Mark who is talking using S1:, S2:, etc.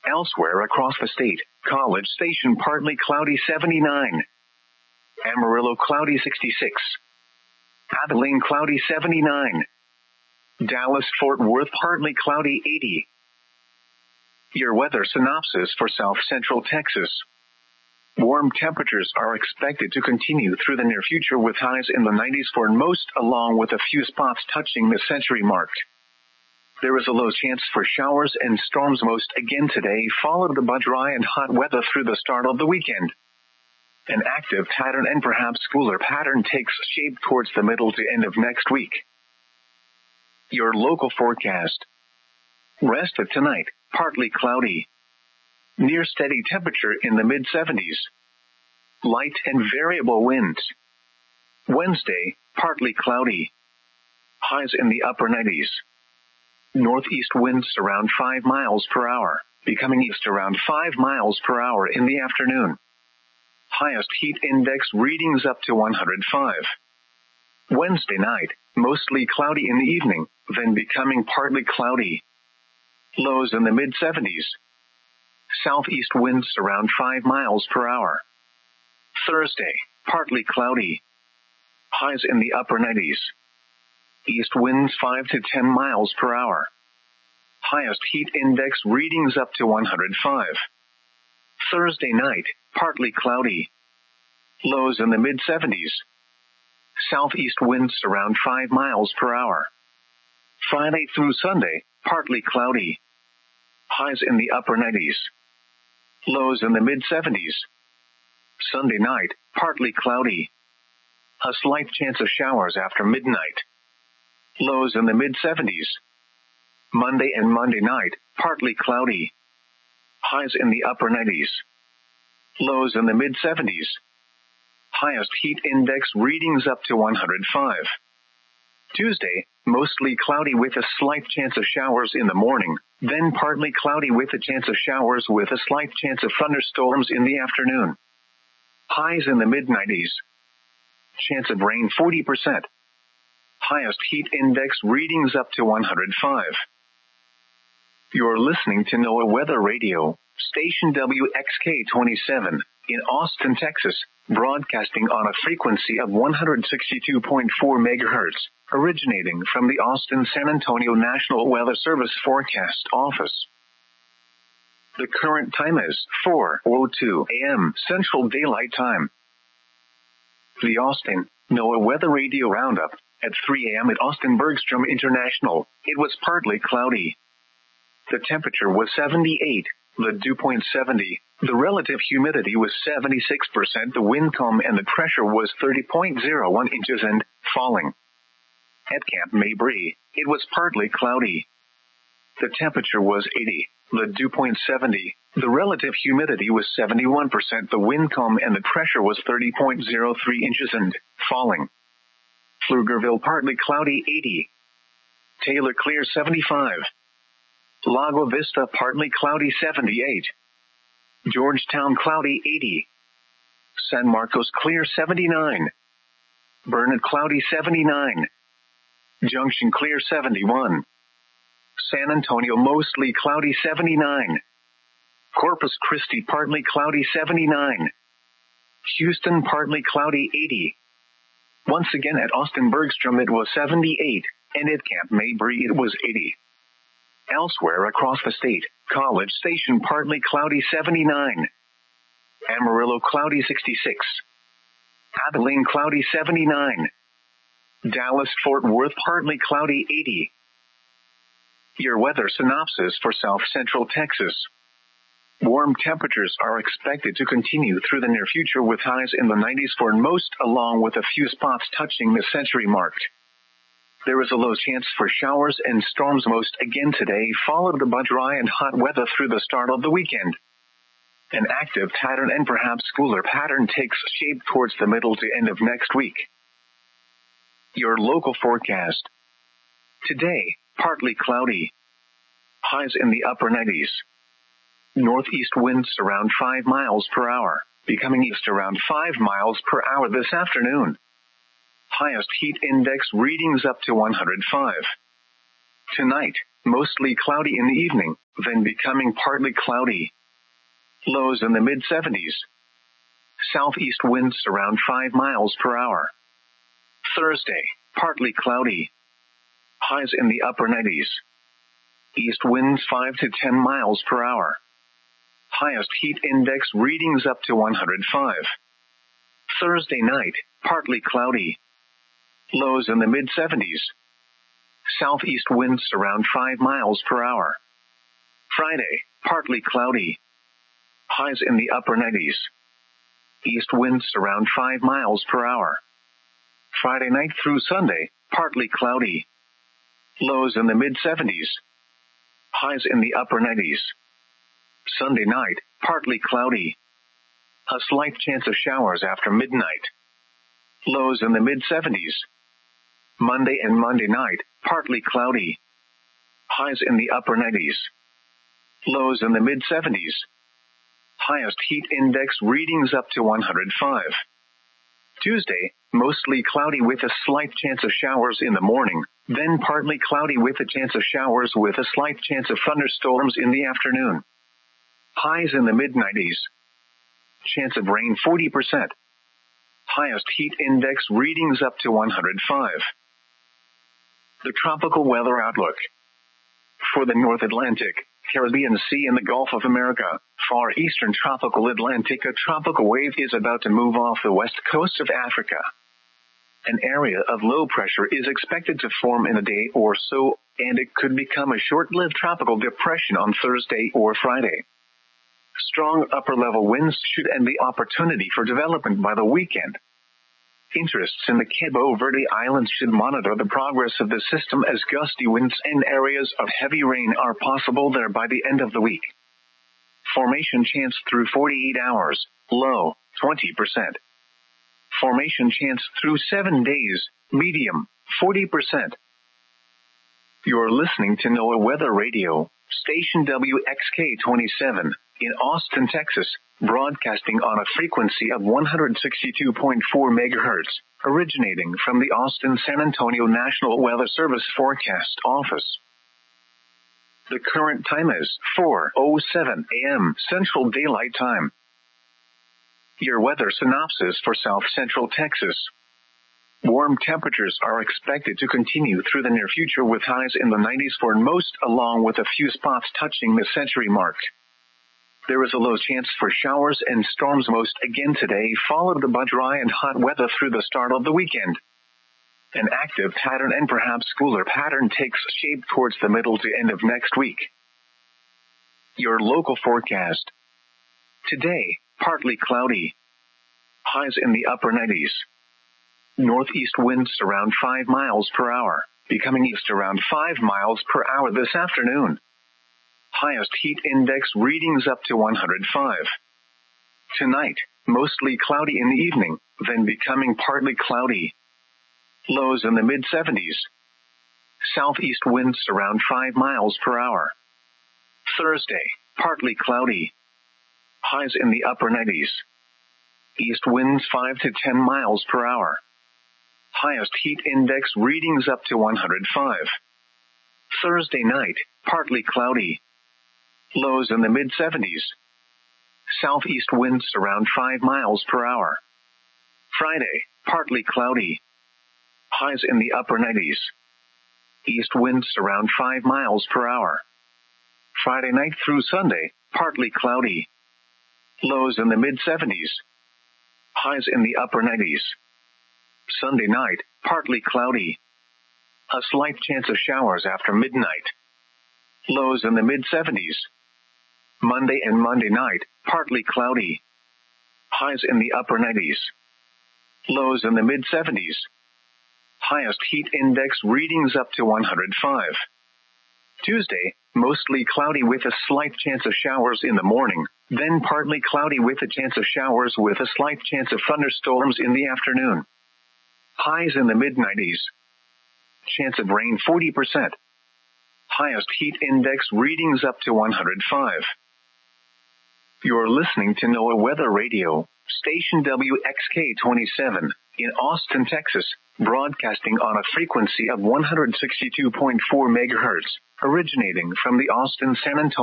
S1: Elsewhere across the state, College Station partly cloudy 79. Amarillo cloudy 66. Abilene cloudy 79. Dallas-Fort Worth partly cloudy 80. Your weather synopsis for South Central Texas. Warm temperatures are expected to continue through the near future with highs in the 90s for most, along with a few spots touching the century mark. There is a low chance for showers and storms most again today, followed by dry and hot weather through the start of the weekend. An active pattern and perhaps cooler pattern takes shape towards the middle to end of next week. Your local forecast. Rest of tonight, partly cloudy. Near steady temperature in the mid-70s. Light and variable winds. Wednesday, partly cloudy. Highs in the upper 90s. Northeast winds around 5 miles per hour, becoming east around 5 miles per hour in the afternoon. Highest heat index readings up to 105. Wednesday night, mostly cloudy in the evening, then becoming partly cloudy. Lows in the mid-70s. Southeast winds around 5 miles per hour. Thursday, partly cloudy. Highs in the upper 90s. East winds 5 to 10 miles per hour. Highest heat index readings up to 105. Thursday night, partly cloudy. Lows in the mid-70s. Southeast winds around 5 miles per hour. Friday through Sunday, partly cloudy. Highs in the upper 90s. Lows in the mid-70s. Sunday night, partly cloudy. A slight chance of showers after midnight. Lows in the mid-70s. Monday and Monday night, partly cloudy. Highs in the upper 90s. Lows in the mid-70s. Highest heat index readings up to 105. Tuesday, mostly cloudy with a slight chance of showers in the morning, then partly cloudy with a chance of showers with a slight chance of thunderstorms in the afternoon. Highs in the mid-90s. Chance of rain 40%. Highest heat index readings up to 105. You're listening to NOAA Weather Radio, station WXK-27, in Austin, Texas, broadcasting on a frequency of 162.4 megahertz, originating from the Austin-San Antonio National Weather Service Forecast Office. The current time is 4:02 a.m. Central Daylight Time. The Austin NOAA Weather Radio Roundup. At 3 a.m. at Austin Bergstrom International, it was partly cloudy. The temperature was 78, the dew point 70, the relative humidity was 76%, the wind calm and the pressure was 30.01 inches and falling. At Camp Mabry, it was partly cloudy. The temperature was 80, the dew point 70, the relative humidity was 71%, the wind calm and the pressure was 30.03 inches and falling. Pflugerville partly cloudy 80. Taylor clear 75. Lago Vista partly cloudy 78. Georgetown cloudy 80. San Marcos clear 79. Burnett cloudy 79. Junction clear 71. San Antonio mostly cloudy 79. Corpus Christi partly cloudy 79. Houston partly cloudy 80. Once again at Austin Bergstrom it was 78, and at Camp Mabry it was 80. Elsewhere across the state, College Station partly cloudy 79. Amarillo cloudy 66. Abilene cloudy 79. Dallas-Fort Worth partly cloudy 80. Your weather synopsis for South Central Texas. Warm temperatures are expected to continue through the near future with highs in the 90s for most, along with a few spots touching the century mark. There is a low chance for showers and storms most again today, followed by dry and hot weather through the start of the weekend. An active pattern and perhaps cooler pattern takes shape towards the middle to end of next week. Your local forecast. Today, partly cloudy. Highs in the upper 90s. Northeast winds around 5 miles per hour, becoming east around 5 miles per hour this afternoon. Highest heat index readings up to 105. Tonight, mostly cloudy in the evening, then becoming partly cloudy. Lows in the mid-70s. Southeast winds around 5 miles per hour. Thursday, partly cloudy. Highs in the upper 90s. East winds 5 to 10 miles per hour. Highest heat index readings up to 105. Thursday night, partly cloudy. Lows in the mid-70s. Southeast winds around 5 miles per hour. Friday, partly cloudy. Highs in the upper 90s. East winds around 5 miles per hour. Friday night through Sunday, partly cloudy. Lows in the mid-70s. Highs in the upper 90s. Sunday night, partly cloudy. A slight chance of showers after midnight. Lows in the mid-70s. Monday and Monday night, partly cloudy. Highs in the upper 90s. Lows in the mid-70s. Highest heat index readings up to 105. Tuesday, mostly cloudy with a slight chance of showers in the morning, then partly cloudy with a chance of showers with a slight chance of thunderstorms in the afternoon. Highs in the mid-90s. Chance of rain 40%. Highest heat index readings up to 105. The tropical weather outlook. For the North Atlantic, Caribbean Sea and the Gulf of America, far eastern tropical Atlantic, a tropical wave is about to move off the west coast of Africa. An area of low pressure is expected to form in a day or so, and it could become a short-lived tropical depression on Thursday or Friday. Strong upper-level winds should end the opportunity for development by the weekend. Interests in the Cabo Verde Islands should monitor the progress of the system as gusty winds and areas of heavy rain are possible there by the end of the week. Formation chance through 48 hours, low, 20%. Formation chance through 7 days, medium, 40%. You're listening to NOAA Weather Radio, station WXK-27, in Austin, Texas, broadcasting on a frequency of 162.4 MHz, originating from the Austin-San Antonio National Weather Service Forecast Office. The current time is 4:07 a.m. Central Daylight Time. Your weather synopsis for South Central Texas. Warm temperatures are expected to continue through the near future with highs in the 90s for most, along with a few spots touching the century mark. There is a low chance for showers and storms most again today, followed by dry and hot weather through the start of the weekend. An active pattern and perhaps cooler pattern takes shape towards the middle to end of next week. Your local forecast. Today, partly cloudy. Highs in the upper 90s. Northeast winds around 5 miles per hour, becoming east around 5 miles per hour this afternoon. Highest heat index readings up to 105. Tonight, mostly cloudy in the evening, then becoming partly cloudy. Lows in the mid-70s. Southeast winds around 5 miles per hour. Thursday, partly cloudy. Highs in the upper 90s. East winds 5 to 10 miles per hour. Highest heat index readings up to 105. Thursday night, partly cloudy. Lows in the mid-70s. Southeast winds around 5 miles per hour. Friday, partly cloudy. Highs in the upper 90s. East winds around 5 miles per hour. Friday night through Sunday, partly cloudy. Lows in the mid-70s. Highs in the upper 90s. Sunday night, partly cloudy. A slight chance of showers after midnight. Lows in the mid-70s. Monday and Monday night, partly cloudy. Highs in the upper 90s. Lows in the mid-70s. Highest heat index readings up to 105. Tuesday, mostly cloudy with a slight chance of showers in the morning, then partly cloudy with a chance of showers with a slight chance of thunderstorms in the afternoon. Highs in the mid-90s. Chance of rain 40%. Highest heat index readings up to 105. You're listening to NOAA Weather Radio, station WXK-27, in Austin, Texas, broadcasting on a frequency of 162.4 megahertz, originating from the Austin, San Antonio